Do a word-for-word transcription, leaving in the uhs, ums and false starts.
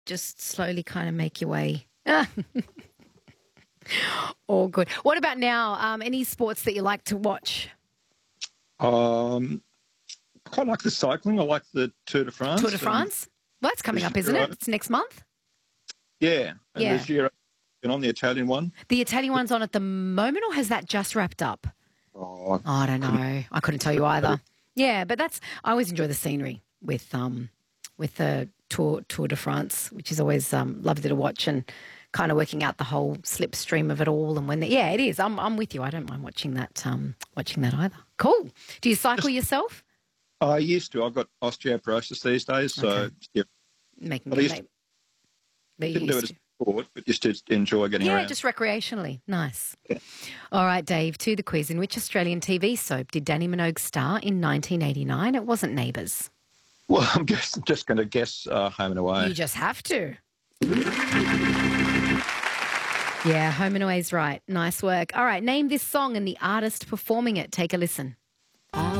just slowly kind of make your way. All good. What about now? Um, any sports that you like to watch? Um, I quite like the cycling. I like the Tour de France. Tour de France? Well, that's coming the up, isn't Giro. it? It's next month. Yeah, and Yeah. the Giro, and on the Italian one. The Italian one's on at the moment, or has that just wrapped up? Oh, Oh, I don't know. I couldn't tell you either. Yeah, but that's I always enjoy the scenery with um with the Tour Tour de France, which is always um, lovely to watch and kind of working out the whole slipstream of it all. And when the, yeah, it is. I'm I'm with you. I don't mind watching that um watching that either. Cool. Do you cycle yourself? I used to. I've got osteoporosis these days, so Okay. yeah. Making But I used make, but you Didn't do it used as to. a sport, but just to enjoy getting Yeah, around. just recreationally. Nice. Yeah. All right, Dave, to the quiz. In which Australian T V soap did Danny Minogue star in nineteen eighty-nine? It wasn't Neighbours. Well, I'm just, just going to guess uh, Home and Away. You just have to. Yeah, Home and Away's right. Nice work. All right, name this song and the artist performing it. Take a listen.